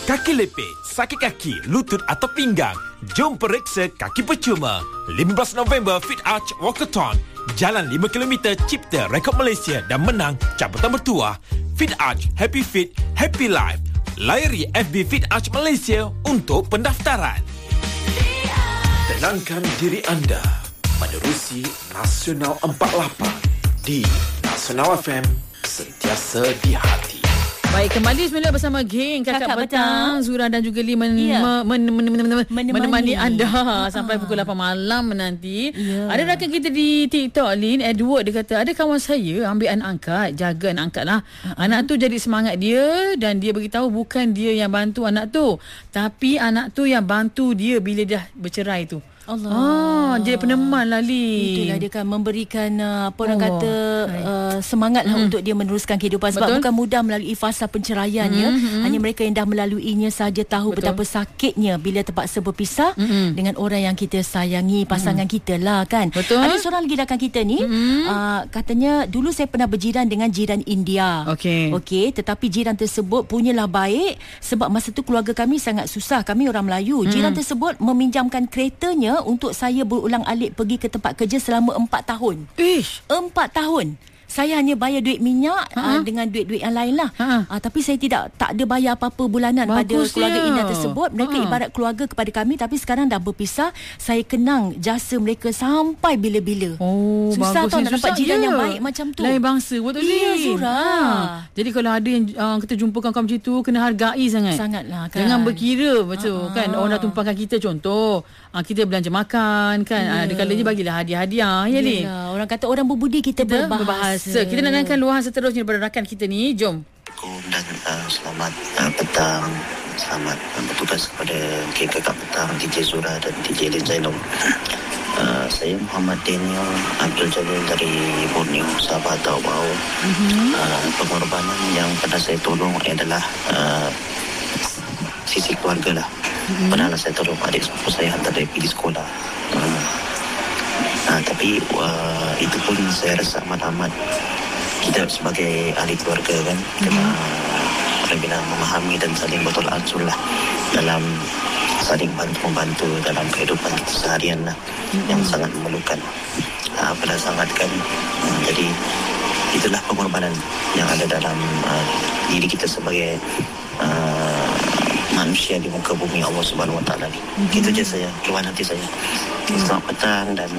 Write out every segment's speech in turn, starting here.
Kaki lepit, sakit kaki, lutut atau pinggang? Jom periksa kaki percuma. 15 November Fit Arch Walkathon. Jalan 5 km cipta rekod Malaysia dan menang cabutan bertuah. Fit Arch, Happy Fit, Happy Life. Layari FB Fit Arch Malaysia untuk pendaftaran. Tenangkan diri anda. Menerusi Nasional 48 di Nasional FM, sentiasa di hati. Baik, kembali semula bersama geng Kakak Petang. Zura dan juga Lee menemani anda sampai pukul 8 malam nanti. Ada rakan kita di TikTok, Lin Edward, dia kata ada kawan saya ambil anak angkat, jaga anak angkat lah. Anak tu jadi semangat dia dan dia beritahu bukan dia yang bantu anak tu, tapi anak tu yang bantu dia bila dah bercerai tu. Allah. Jadi peneman lah, Li. Itulah dia kan memberikan semangat lah untuk dia meneruskan kehidupan. Sebab bukan mudah melalui fasa penceraian ya. Hanya mereka yang dah melaluinya saja tahu betapa sakitnya bila terpaksa berpisah dengan orang yang kita sayangi, pasangan kita lah kan. Ada seorang lagi rakan kita ni katanya dulu saya pernah berjiran dengan jiran India. Okey, tetapi jiran tersebut punyalah baik sebab masa tu keluarga kami sangat susah. Kami orang Melayu. Jiran tersebut meminjamkan keretanya untuk saya berulang-alik pergi ke tempat kerja selama 4 tahun. 4 tahun. Saya hanya bayar duit minyak dengan duit-duit yang lain lah. Tapi saya tak ada bayar apa-apa bulanan. Bagus pada keluarga Indah tersebut. Mereka ibarat keluarga kepada kami, tapi sekarang dah berpisah. Saya kenang jasa mereka sampai bila-bila. Susah tau nak dapat jiran yang baik macam tu. Lain bangsa, betul ni. Ya, Zura. Jadi kalau ada yang kita jumpakan kau macam tu, kena hargai sangat. Sangatlah kan. Jangan berkira betul kan. Orang dah tumpangkan kita, contoh kita belanja makan kan. Ada kalanya bagilah hadiah-hadiah. Ya, Lin. Orang kata orang berbudi, kita berbahasa. Kita nak dengarkan luahan seterusnya daripada rakan kita ni. Jom. Dan selamat petang. Selamat bertugas kepada geng Kakak Petang, DJ Zura dan DJ Zainul. Saya Muhammad Daniel Abdul Jalil dari Borneo, Sabah Tau Bau. Pengorbanan yang pernah saya tolong adalah sisi keluarga lah. Pernah saya tolong adik sepupu saya hantar dia pergi sekolah. Tapi itu pun saya rasa amat kita sebagai ahli keluarga kan kena orang memahami dan saling betul ancur lah dalam saling bantu-membantu dalam kehidupan kita seharian lah, yang sangat memerlukan pada sangat kan. Jadi itulah pengorbanan yang ada dalam diri kita sebagai manusia di muka bumi Allah Subhanahu Wa Taala ni. Gitu je saya, keluhan hati saya. Selamat petang dan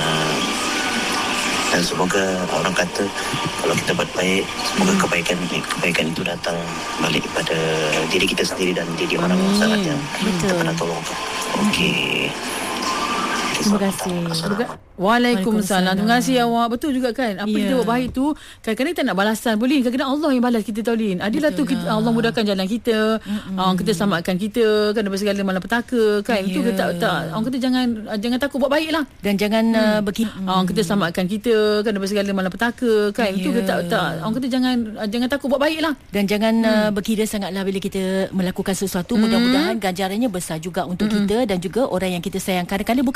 semoga orang kata kalau kita buat baik, semoga kebaikan itu datang balik pada diri kita sendiri dan diri orang sangat yang kita pernah tolong. Okey. Terima kasih. Waalaikumsalam. Terima kasih awak. Betul juga kan. Apa kita buat baik tu, kadang-kadang kita nak balasan boleh. Kadang-kadang Allah yang balas kita, tahu, Lin. Adalah tu kita, Allah mudahkan jalan kita. Kita selamatkan kita kan daripada segala malapetaka kan. Itu kita tak. Orang kata jangan takut buat baik lah. Dan jangan kita selamatkan kita kan daripada segala malapetaka kan. Itu kita tak. Orang kata jangan takut buat baik lah. Dan jangan berkira sangatlah bila kita melakukan sesuatu. Mudah-mudahan ganjarannya besar juga untuk kita dan juga orang yang kita sayang. Kadang-kadang bukan